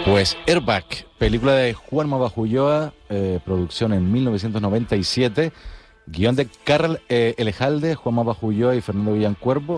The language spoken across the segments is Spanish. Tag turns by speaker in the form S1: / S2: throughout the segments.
S1: Pues Airbag, película de Juanma Bajulloa, producción en 1997, guión de Carl Elejalde, Juanma Bajulloa y Fernando Villancuervo.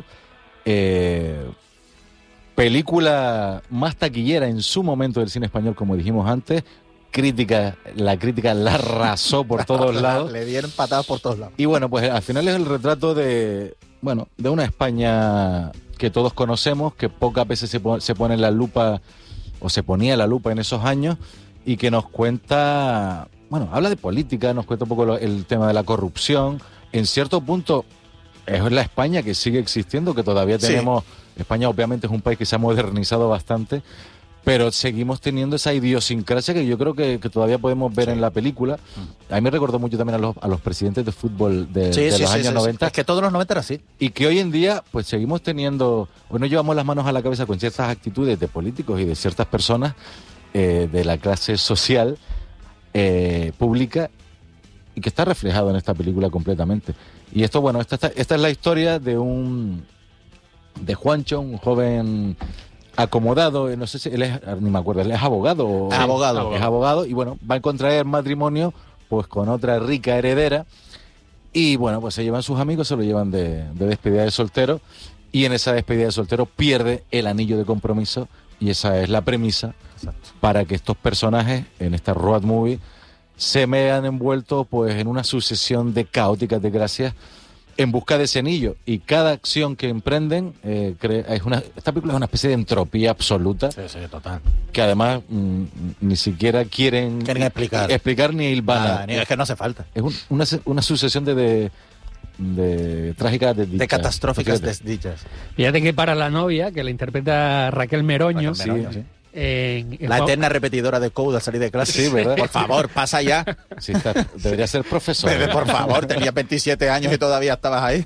S1: Película más taquillera en su momento del cine español, como dijimos antes. La crítica la arrasó por todos lados.
S2: Le dieron patadas por todos lados.
S1: Y bueno, pues al final es el retrato de una España que todos conocemos, que pocas veces se pone en la lupa, o se ponía la lupa en esos años, y que nos cuenta, habla de política, nos cuenta un poco el tema de la corrupción. En cierto punto es la España que sigue existiendo, que todavía tenemos. Sí. España obviamente es un país que se ha modernizado bastante, pero seguimos teniendo esa idiosincrasia que yo creo que todavía podemos ver en la película. A mí me recordó mucho también a los presidentes de fútbol de los años 90.
S2: Es que todos los 90 era así.
S1: Y que hoy en día pues seguimos teniendo, hoy nos llevamos las manos a la cabeza con ciertas actitudes de políticos y de ciertas personas de la clase social pública, y que está reflejado en esta película completamente. Y esto, esta es la historia de Juancho, un joven acomodado, no sé si él es, ni me acuerdo, él es abogado.
S2: Es
S1: abogado, y va a contraer matrimonio pues con otra rica heredera, y pues se llevan sus amigos, se lo llevan de despedida de soltero, y en esa despedida de soltero pierde el anillo de compromiso, y esa es la premisa. Exacto. Para que estos personajes en esta road movie se vean envueltos pues en una sucesión de caóticas desgracias en busca de ese anillo, y cada acción que emprenden esta película es una especie de entropía absoluta.
S2: Sí, total.
S1: Que además ni siquiera quieren explicar ni hilvanar.
S2: Es que no hace falta.
S1: Es una sucesión de trágicas desdichas.
S2: De catastróficas desdichas.
S3: Fíjate que para la novia, que la interpreta Raquel Meroño,
S2: sí. La eterna repetidora de Code al salir de clase.
S1: Sí, ¿verdad?
S2: Por favor, pasa ya.
S1: Sí, debería ser profesor.
S2: Pero, por favor, tenías 27 años y todavía estabas ahí.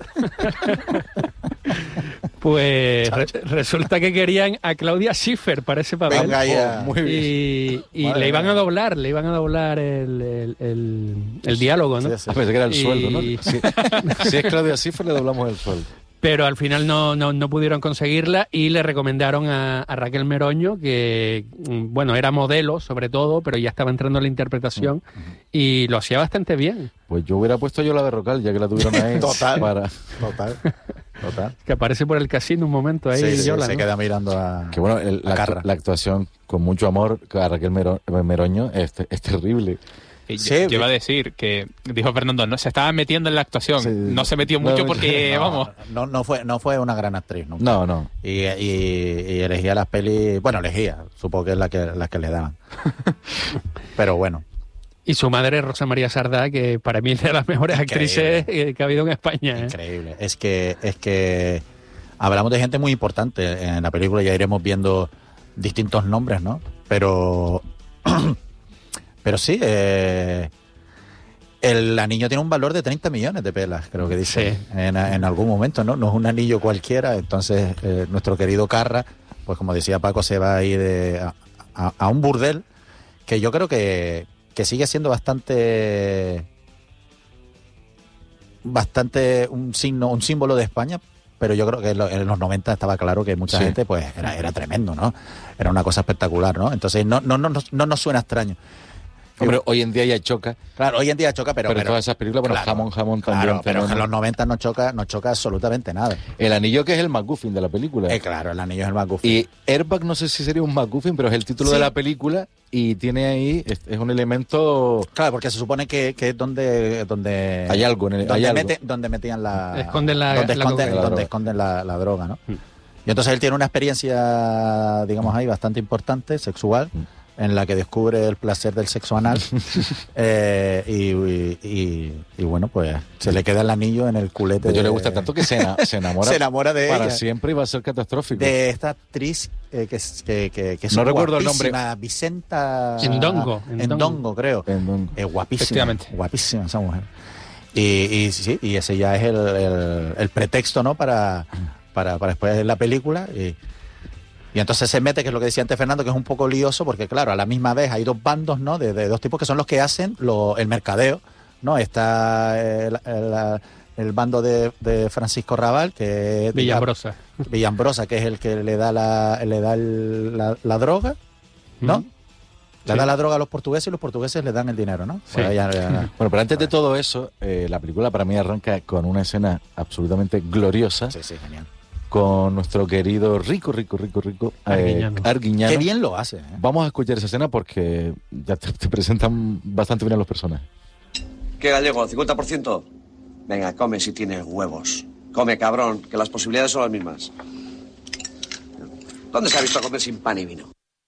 S3: Pues resulta que querían a Claudia Schiffer para ese papel.
S2: Venga ya.
S1: Muy bien.
S3: Y le iban a doblar el diálogo, ¿no?
S1: Sí. Pensé que era el sueldo, ¿no? Si es Claudia Schiffer, le doblamos el sueldo.
S3: Pero al final no pudieron conseguirla, y le recomendaron a Raquel Meroño, que era modelo sobre todo, pero ya estaba entrando en la interpretación y lo hacía bastante bien.
S1: Pues yo hubiera puesto yo la Berrocal, ya que la tuvieron ahí.
S2: Total.
S3: Que aparece por el casino un momento ahí.
S2: Sí, se queda mirando a
S1: que la actuación con mucho amor a Raquel Meroño es terrible.
S4: Yo iba a decir que, dijo Fernando, no se estaba metiendo en la actuación, no se metió mucho porque,
S2: No fue una gran actriz, ¿no?
S1: No.
S2: Y elegía las pelis, supongo que es las que le daban. Pero bueno.
S3: Y su madre, Rosa María Sardá, que para mí es de las mejores actrices que ha habido en España.
S2: Increíble. Es que hablamos de gente muy importante en la película, ya iremos viendo distintos nombres, ¿no? Pero sí, el anillo tiene un valor de 30 millones de pelas, creo que dice, en algún momento, ¿no? No es un anillo cualquiera. Entonces, nuestro querido Carra, pues como decía Paco, se va a ir a un burdel que yo creo que sigue siendo bastante un símbolo de España, pero yo creo que en los 90 estaba claro que mucha gente, pues era tremendo, ¿no? Era una cosa espectacular, ¿no? Entonces no nos suena extraño.
S1: Hombre, hoy en día ya choca.
S2: Claro, hoy en día choca, pero
S1: todas esas películas, jamón también.
S2: Claro, pero en los 90 no choca absolutamente nada.
S1: El anillo, que es el MacGuffin de la película.
S2: Claro, el anillo es el MacGuffin.
S1: Y Airbag, no sé si sería un MacGuffin, pero es el título de la película, y tiene ahí, es un elemento...
S2: Claro, porque se supone que es donde
S1: hay algo en el...
S2: donde metían la...
S3: Donde
S2: esconden la droga, ¿no? Y entonces él tiene una experiencia, digamos ahí, bastante importante, sexual, en la que descubre el placer del sexo anal y bueno, pues se le queda el anillo en el culete.
S1: A ellos le gusta tanto que se enamora
S2: de
S1: para
S2: ella.
S1: Siempre, y va a ser catastrófico.
S2: De esta actriz que es
S1: no recuerdo el nombre.
S2: Vicenta
S3: Endongo,
S2: creo.
S1: Endongo.
S2: Guapísima, guapísima esa mujer. Y ese ya es el pretexto, ¿no? Para después de la película. Y entonces se mete, que es lo que decía antes Fernando, que es un poco lioso, porque claro, a la misma vez hay dos bandos, ¿no? De dos tipos que son los que hacen el mercadeo, ¿no? Está el bando de Francisco Rabal, que es
S3: Villambrosa,
S2: que es el que le da la droga, ¿no? Le da la droga a los portugueses y los portugueses le dan el dinero, ¿no?
S3: Sí.
S2: Bueno,
S1: Bueno, pero antes de todo eso, la película para mí arranca con una escena absolutamente gloriosa,
S2: sí, genial.
S1: con nuestro querido rico Arguiñano.
S2: Qué bien lo hace, ¿eh?
S1: Vamos a escuchar esa escena porque ya te presentan bastante bien a los personajes.
S5: ¿Qué gallego? ¿50%? Venga, come si tienes huevos. Come, cabrón, que las posibilidades son las mismas. ¿Dónde se ha visto comer sin pan y vino?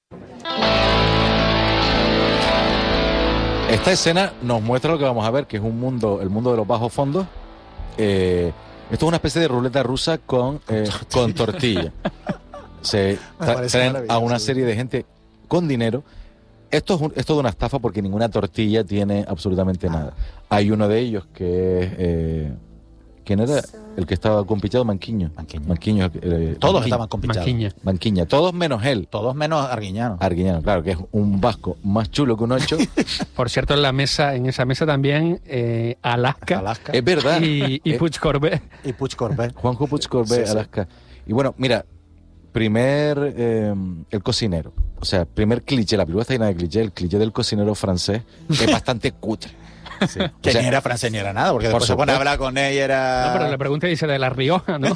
S1: Esta escena nos muestra lo que vamos a ver, que es el mundo de los bajos fondos. Esto es una especie de ruleta rusa con tortilla. Se traen a una serie de gente con dinero. Esto es una estafa porque ninguna tortilla tiene absolutamente nada. Hay uno de ellos que es... ¿Quién era? El que estaba con Pichado, Manquiño.
S2: Todos estaban con Pichado.
S1: Manquiña. Todos menos él.
S2: Todos menos Arguiñano.
S1: Arguiñano, claro, que es un vasco más chulo que un ocho.
S3: Por cierto, en esa mesa también Alaska.
S1: Es verdad.
S3: Y Puig Corbet.
S2: Y Puig Corbet.
S1: Juanjo Puig Corbet,
S2: Sí.
S1: Alaska. Y bueno, mira, el cocinero. O sea, primer cliché, la película está llena de cliché. El cliché del cocinero francés es bastante cutre.
S2: Sí. Que ni era francés ni era nada, porque después se pone a hablar con ella y era...
S3: No, pero le pregunta y dice de La Rioja, ¿no?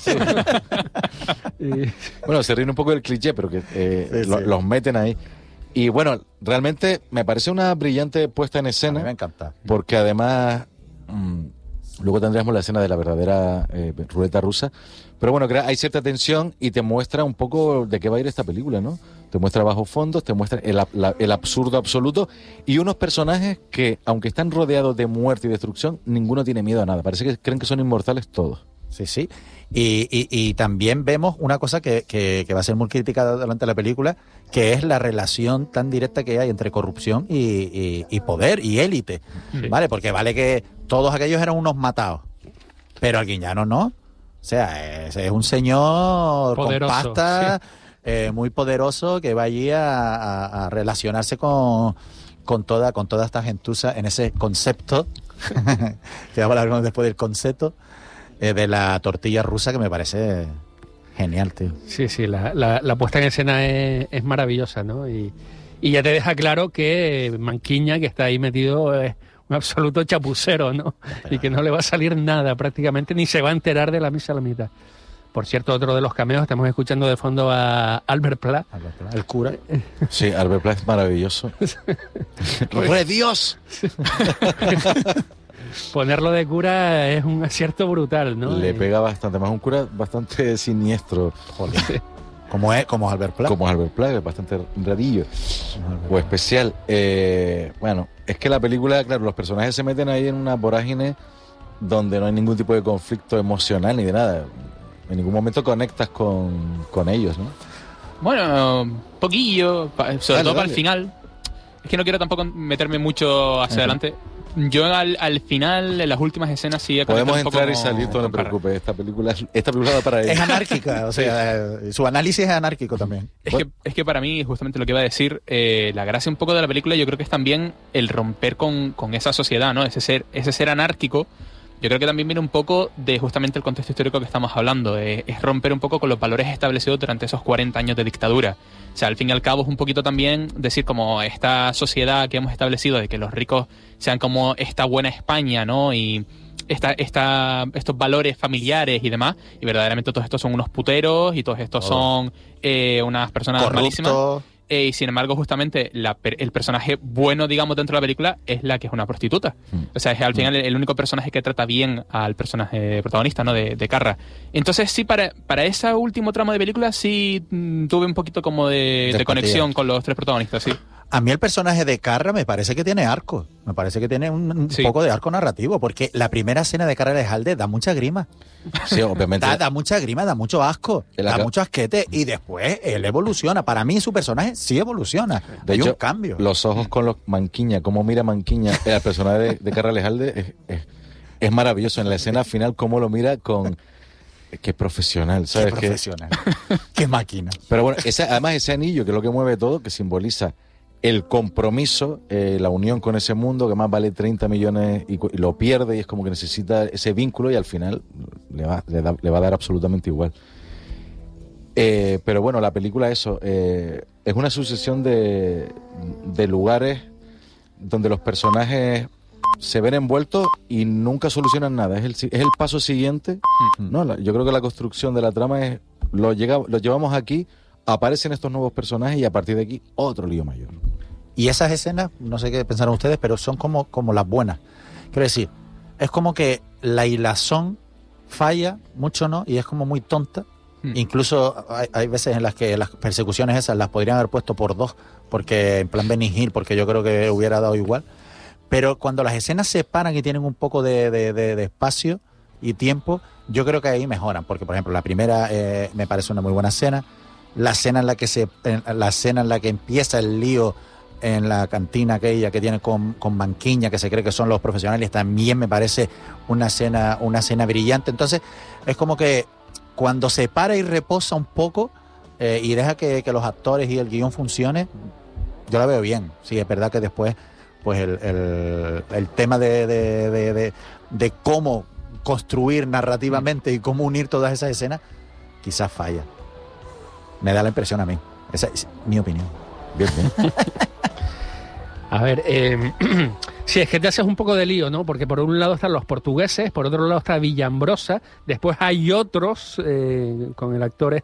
S1: Bueno, se ríen un poco del cliché, pero que los meten ahí. Y bueno, realmente me parece una brillante puesta en
S2: A
S1: escena.
S2: mí me encanta.
S1: Porque además luego tendríamos la escena de la verdadera ruleta rusa. Pero bueno, hay cierta tensión y te muestra un poco de qué va a ir esta película, ¿no? Te muestra bajos fondos, te muestra el absurdo absoluto y unos personajes que, aunque están rodeados de muerte y destrucción, ninguno tiene miedo a nada. Parece que creen que son inmortales todos.
S2: Sí. Y también vemos una cosa que va a ser muy criticada durante la película, que es la relación tan directa que hay entre corrupción y poder y élite.
S3: Sí.
S2: ¿Vale? Porque vale que todos aquellos eran unos matados, pero Arguiñano no. O sea, es un señor
S3: Poderoso,
S2: con pasta, muy poderoso, que va allí a relacionarse con toda esta gentuza en ese concepto, que vamos a hablar después del concepto, de la tortilla rusa, que me parece genial, tío.
S3: Sí, la puesta en escena es maravillosa, ¿no? Y ya te deja claro que Manquiña, que está ahí metido, es un absoluto chapucero, ¿no? Y que no le va a salir nada prácticamente, ni se va a enterar de la misa a la mitad. Por cierto, otro de los cameos, estamos escuchando de fondo a Albert Pla.
S2: El cura.
S1: Sí, Albert Pla es maravilloso. ¡Re Dios!
S3: Ponerlo de cura es un acierto brutal, ¿no?
S1: Le pega bastante, más un cura bastante siniestro.
S2: Joder. Como es Albert Pla.
S1: Como Albert Pla, es bastante rarillo o especial. Bueno, es que la película, claro, los personajes se meten ahí en una vorágine donde no hay ningún tipo de conflicto emocional ni de nada. En ningún momento conectas con ellos, ¿no?
S4: Bueno, poquillo, sobre todo para el
S1: dale.
S4: final. Es que no quiero tampoco meterme mucho hacia adelante. Yo al final, en las últimas escenas, sí he
S1: Podemos
S4: conectado un poco
S1: entrar y salir, todo no te
S4: con Carra.
S1: preocupes. Esta película va para
S2: Es
S1: ellos.
S2: anárquica, o sea, su análisis es anárquico también.
S4: Es que para mí, justamente lo que iba a decir, la gracia un poco de la película, yo creo que es también el romper con esa sociedad, ¿no? Ese ser anárquico. Yo creo que también viene un poco de justamente el contexto histórico que estamos hablando. Es romper un poco con los valores establecidos durante esos 40 años de dictadura. O sea, al fin y al cabo es un poquito también decir como esta sociedad que hemos establecido de que los ricos sean como esta buena España, ¿no? Y estos valores familiares y demás. Y verdaderamente todos estos son unos puteros y todos estos son unas personas malísimas.
S2: Corrupto.
S4: Y sin embargo, justamente el personaje bueno, digamos, dentro de la película es la que es una prostituta. O sea, es al final el único personaje que trata bien al personaje protagonista, ¿no? De Carra. Entonces, sí, para ese último tramo de película, sí tuve un poquito como de conexión con los tres protagonistas, sí.
S2: A mí el personaje de Carra me parece que tiene arco. Me parece que tiene un
S4: Sí.
S2: poco de arco narrativo, porque la primera escena de Carra Lejalde da mucha grima.
S1: Sí, obviamente.
S2: Da mucha grima, da mucho asco, da mucho asquete, y después él evoluciona. Para mí su personaje sí evoluciona.
S1: De
S2: Hay
S1: hecho,
S2: un cambio.
S1: los ojos con los Manquiña, cómo mira Manquiña, el personaje de Carra Lejalde es maravilloso. En la escena final, cómo lo mira con... Qué profesional,
S2: Qué
S1: ¿sabes?
S2: profesional. Qué máquina.
S1: Pero bueno, además ese anillo, que es lo que mueve todo, que simboliza el compromiso, la unión con ese mundo, que más vale 30 millones y lo pierde y es como que necesita ese vínculo y al final le va a dar absolutamente igual. Pero bueno, la película es una sucesión de lugares donde los personajes se ven envueltos y nunca solucionan nada. Es el paso siguiente, ¿no? Yo creo que la construcción de la trama es lo llevamos aquí, aparecen estos nuevos personajes y a partir de aquí otro lío mayor.
S2: Y esas escenas, no sé qué pensaron ustedes, pero son como las buenas. Quiero decir, es como que la hilazón falla, mucho no, y es como muy tonta. Incluso hay veces en las que las persecuciones esas las podrían haber puesto por 2, porque en plan Benny Hill, porque yo creo que hubiera dado igual. Pero cuando las escenas se paran y tienen un poco de espacio y tiempo, yo creo que ahí mejoran. Porque, por ejemplo, la primera me parece una muy buena escena. La escena en la que empieza el lío en la cantina aquella que tiene con Manquiña, que se cree que son los profesionales, también me parece una escena brillante. Entonces, es como que cuando se para y reposa un poco y deja que los actores y el guión funcione, yo la veo bien. Sí, es verdad que después pues el tema de cómo construir narrativamente y cómo unir todas esas escenas quizás falla. Me da la impresión a mí. Esa es mi opinión.
S1: Bien.
S3: A ver, sí, es que te haces un poco de lío, ¿no? Porque por un lado están los portugueses, por otro lado está Villambrosa, después hay otros con el actor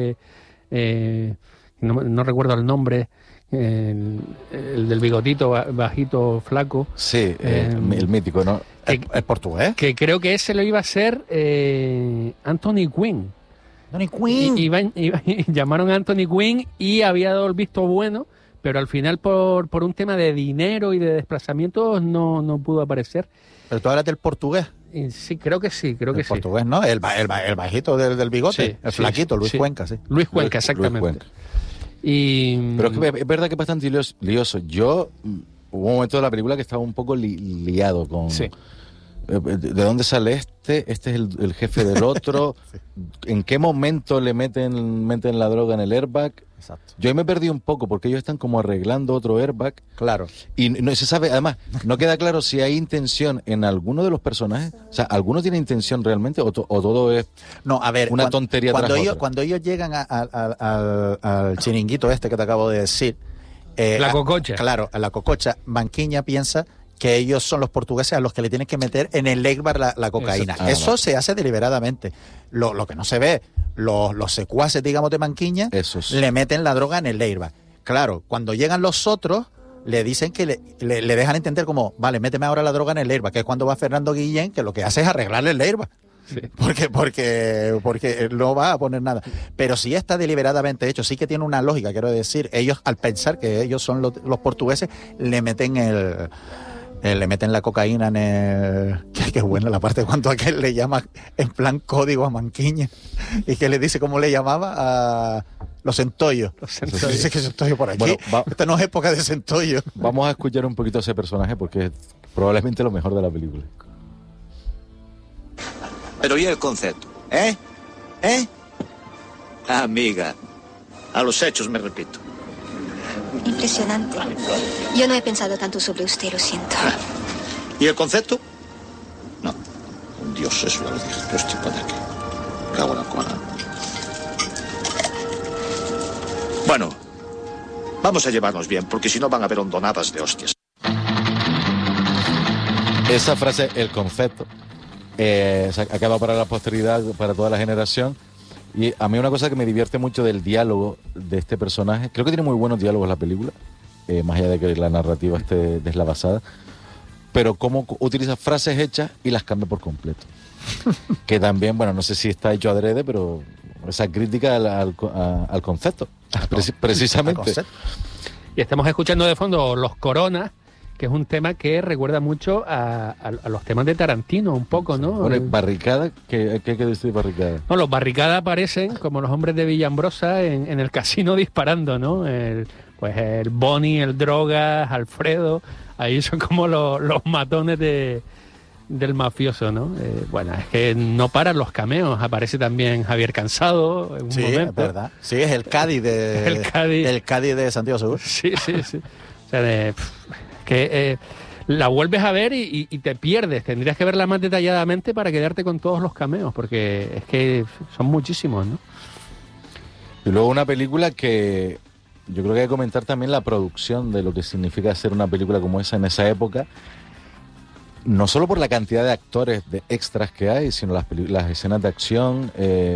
S3: no recuerdo el nombre, el del bigotito bajito, flaco.
S1: Sí, el mítico, ¿no?
S2: ¿El portugués?
S3: Que creo que ese lo iba a ser Anthony Quinn.
S2: Anthony Quinn.
S3: Y llamaron a Anthony Quinn y había dado el visto bueno, pero al final por un tema de dinero y de desplazamientos no pudo aparecer.
S2: Pero tú hablas del portugués.
S3: Sí, creo que sí.
S2: El portugués, ¿no? El bajito del bigote,
S3: sí,
S2: el flaquito, Luis Cuenca, sí.
S3: Luis Cuenca, exactamente.
S1: Luis Cuenca.
S3: Pero
S1: es que es verdad que es bastante lioso. Hubo un momento de la película que estaba un poco liado con...
S4: Sí.
S1: ¿De dónde sale este? Este es el jefe del otro. Sí. ¿En qué momento le meten la droga en el airbag?
S2: Exacto.
S1: Yo ahí me perdí un poco porque ellos están como arreglando otro airbag.
S2: Claro.
S1: Y no se sabe, además, no queda claro si hay intención en alguno de los personajes. O sea, ¿alguno tiene intención realmente o todo es una tontería tras otra?
S2: Cuando ellos llegan al chiringuito este que te acabo de decir...
S3: la cococha.
S2: Claro, a la cococha, Manquiña piensa que ellos son los portugueses a los que le tienen que meter en el airbag la cocaína. Eso se hace deliberadamente. Lo que no se ve, los secuaces, digamos, de Manquiña, le meten la droga en el airbag. Claro, cuando llegan los otros, le dicen que le dejan entender como, vale, méteme ahora la droga en el airbag, que es cuando va Fernando Guillén, que lo que hace es arreglarle el airbag. Sí. Porque no va a poner nada. Pero sí está deliberadamente hecho, sí que tiene una lógica, quiero decir. Ellos, al pensar que ellos son los portugueses, le meten la cocaína en el... Qué buena la parte cuando aquel le llama en plan código a Manquiña y que le dice cómo le llamaba a los centollos. Dice que centollo por aquí. Bueno, esta no es época de centollo.
S1: Vamos a escuchar un poquito a ese personaje porque es probablemente lo mejor de la película.
S6: Pero ¿y el concepto? Amiga, a los hechos me repito.
S7: Impresionante. Yo no he pensado tanto sobre usted, lo siento.
S6: ¿Y el concepto? No. Dios, eso ya lo dije. Yo estoy para aquí. Cago en la cola. Bueno, vamos a llevarnos bien, porque si no van a haber hondonadas de hostias.
S1: Esa frase, el concepto, ha quedado para la posteridad, para toda la generación. Y a mí una cosa que me divierte mucho del diálogo de este personaje, creo que tiene muy buenos diálogos la película, más allá de que la narrativa esté deslavazada, pero cómo utiliza frases hechas y las cambia por completo. Que también, bueno, no sé si está hecho adrede, pero esa crítica al concepto, precisamente.
S2: Al concepto.
S3: Y estamos escuchando de fondo Los Coronas, que es un tema que recuerda mucho a los temas de Tarantino, un poco, ¿no?
S1: Bueno, Barricada, ¿qué hay que decir de Barricada?
S3: No, los Barricada aparecen como los hombres de Villambrosa en el casino disparando, ¿no? El Bonnie, el Drogas, Alfredo, ahí son como los matones del mafioso, ¿no? Bueno, es que no paran los cameos, aparece también Javier Cansado en un momento.
S2: Es verdad. Sí, es el Cádiz el Cádiz de Santiago Seguro.
S3: Sí. O sea, que la vuelves a ver y te pierdes. Tendrías que verla más detalladamente para quedarte con todos los cameos, porque es que son muchísimos, ¿no?
S1: Y luego una película que yo creo que hay que comentar también la producción de lo que significa hacer una película como esa en esa época. No solo por la cantidad de actores, de extras que hay, sino las escenas de acción.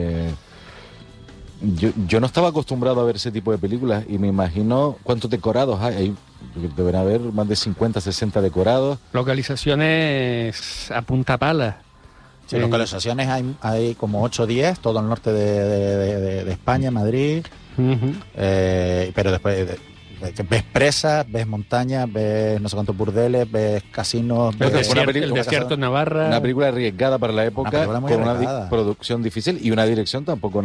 S1: Yo no estaba acostumbrado a ver ese tipo de películas y me imagino cuántos decorados hay. Deberán haber más de 50, 60 decorados.
S3: Localizaciones a punta pala.
S2: Sí, localizaciones hay como 8 o 10, todo el norte de España, Madrid.
S3: Uh-huh.
S2: Pero después ves presas, ves montañas, ves no sé cuántos burdeles, ves casinos,
S3: El
S2: ves
S3: desierto en Navarra.
S1: Una película arriesgada para la época,
S2: Una
S1: con una producción difícil y una dirección tampoco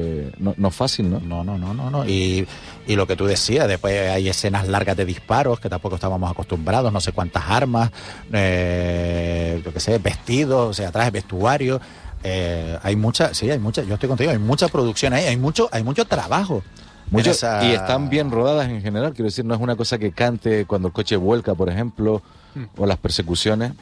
S1: no fácil, ¿no?
S2: No. Y lo que tú decías, después hay escenas largas de disparos que tampoco estábamos acostumbrados, no sé cuántas armas, yo qué sé, vestidos, o sea, trajes, vestuarios. Hay mucha, yo estoy contigo, hay mucha producción ahí, hay mucho trabajo.
S1: Y están bien rodadas en general, quiero decir, no es una cosa que cante cuando el coche vuelca, por ejemplo, o las persecuciones.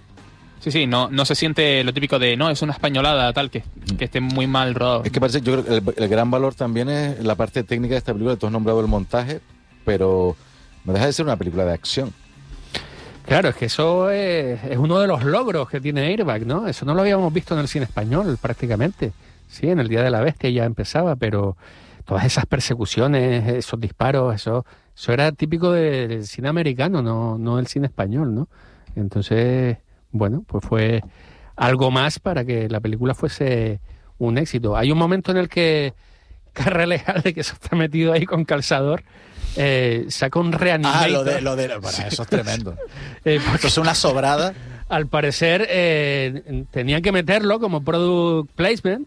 S4: Sí, no se siente lo típico de, no, es una españolada, tal, que esté muy mal rodado.
S1: Es que parece, yo creo que el gran valor también es la parte técnica de esta película. Tú has nombrado el montaje, pero no deja de ser una película de acción.
S3: Claro, es que eso es uno de los logros que tiene Airbag, ¿no? Eso no lo habíamos visto en el cine español prácticamente. Sí, en El Día de la Bestia ya empezaba, pero todas esas persecuciones, esos disparos, eso era típico del cine americano, no del cine español, ¿no? Entonces, bueno, pues fue algo más para que la película fuese un éxito. Hay un momento en el que Carra Lejalde, que se está metido ahí con calzador, saca un reanimator.
S2: Bueno, eso es tremendo.
S3: Esto
S2: es una sobrada.
S3: Al parecer tenían que meterlo como product placement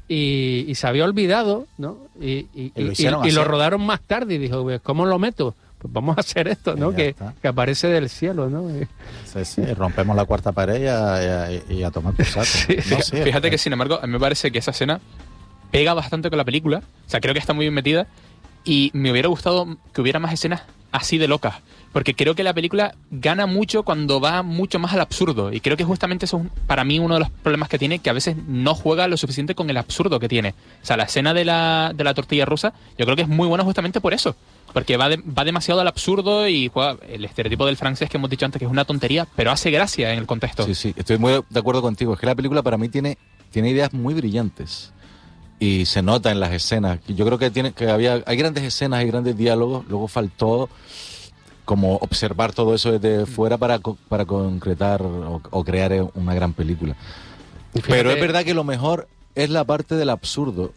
S3: y se había olvidado, ¿no? Y lo rodaron más tarde y dijo, ¿cómo lo meto? Pues vamos a hacer esto, ¿no? Que aparece del cielo, ¿no?
S2: Sí, rompemos la cuarta pared y a tomar por saco.
S4: Fíjate que, sin embargo, a mí me parece que esa escena pega bastante con la película. O sea, creo que está muy bien metida. Y me hubiera gustado que hubiera más escenas así de locas. Porque creo que la película gana mucho cuando va mucho más al absurdo. Y creo que justamente eso es, para mí, uno de los problemas que tiene, que a veces no juega lo suficiente con el absurdo que tiene. O sea, la escena de la tortilla rusa, yo creo que es muy buena justamente por eso. Porque va demasiado al absurdo y juega el estereotipo del francés que hemos dicho antes, que es una tontería, pero hace gracia en el contexto.
S1: Sí, estoy muy de acuerdo contigo. Es que la película para mí tiene ideas muy brillantes. Y se nota en las escenas. Yo creo que hay grandes escenas, hay grandes diálogos. Luego faltó como observar todo eso desde fuera para concretar o crear una gran película. Pero es verdad que lo mejor es la parte del absurdo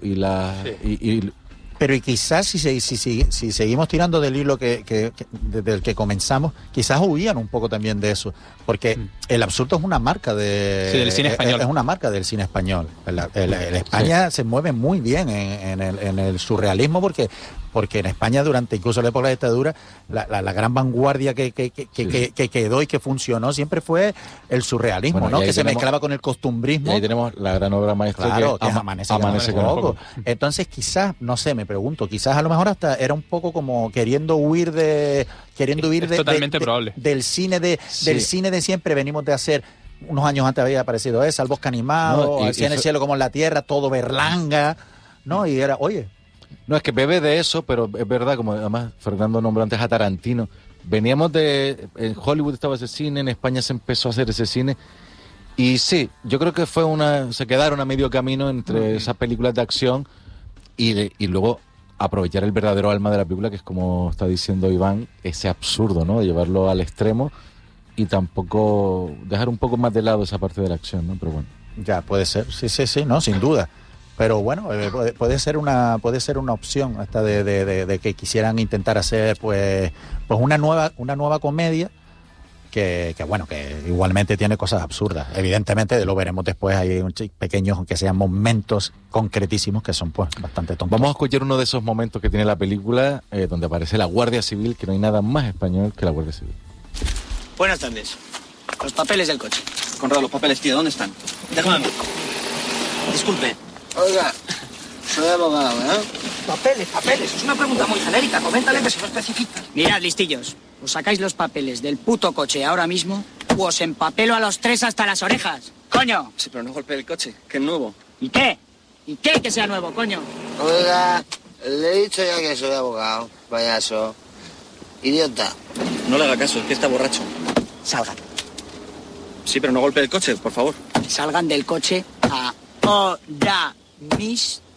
S2: pero quizás si seguimos tirando del hilo desde el que comenzamos, quizás huían un poco también de eso, porque el absurdo es una marca
S4: del cine español.
S2: Es una marca del cine español. España se mueve muy bien en el surrealismo porque en España durante incluso la época de la dictadura la gran vanguardia que quedó y que funcionó siempre fue el surrealismo, ¿no? Que se mezclaba con el costumbrismo.
S1: Y ahí tenemos la gran obra maestra,
S2: claro, que es Amanece con poco. Entonces quizás, no sé, me pregunto, quizás a lo mejor hasta era un poco como queriendo huir
S4: totalmente probable.
S2: del cine de siempre. Venimos de hacer, unos años antes había aparecido El Bosque Animado, Así en el cielo como en la tierra, todo Berlanga, ¿no? Y era, oye.
S1: No, es que bebe de eso, pero es verdad, como además Fernando nombró antes a Tarantino, veníamos en Hollywood estaba ese cine, en España se empezó a hacer ese cine, y sí, yo creo que se quedaron a medio camino entre esas películas de acción y luego aprovechar el verdadero alma de la película, que es como está diciendo Iván, ese absurdo, ¿no? De llevarlo al extremo y tampoco dejar un poco más de lado esa parte de la acción, ¿no? Pero bueno.
S2: Ya, puede ser, sí, no, sin duda. Pero bueno, puede ser una opción hasta de que quisieran intentar hacer pues una nueva comedia que igualmente tiene cosas absurdas. Evidentemente, lo veremos después, hay pequeños, aunque sean momentos concretísimos que son pues bastante tontos.
S1: Vamos a escuchar uno de esos momentos que tiene la película, donde aparece la Guardia Civil, que no hay nada más español que la Guardia Civil.
S8: Buenas tardes. Los papeles del coche. Conrado, los papeles, tío, ¿dónde están? Déjame a mí. Disculpe.
S9: Oiga, soy abogado, ¿eh?
S8: Papeles. Es una pregunta muy genérica. Coméntale que se lo especifica.
S10: Mirad, listillos. Os sacáis los papeles del puto coche ahora mismo o os empapelo a los tres hasta las orejas. ¡Coño!
S9: Sí, pero no golpee el coche, que es nuevo.
S10: ¿Y qué? ¿Y qué que sea nuevo, coño?
S9: Oiga, Le he dicho ya que soy abogado, payaso. Idiota.
S8: No le haga caso, es que está borracho.
S10: Salgan.
S8: Sí, pero no golpee el coche, por favor.
S10: Salgan del coche ahora mismo.